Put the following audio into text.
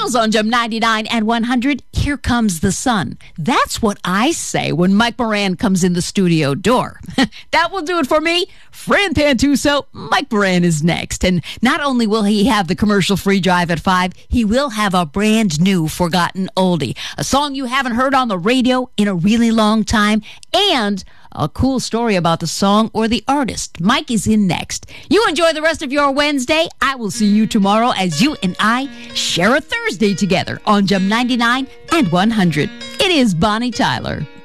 Beatles on Gem 99 and 100, Here Comes the Sun. That's what I say when Mike Moran comes in the studio door. That will do it for me. Fran Pantuso, Mike Moran is next. And not only will he have the commercial-free drive at 5, he will have a brand new forgotten oldie, a song you haven't heard on the radio in a really long time, and a cool story about the song or the artist. Mike is in next. You enjoy the rest of your Wednesday. I will see you tomorrow as you and I share a Thursday together on Gem 99 and 100. It is Bonnie Tyler.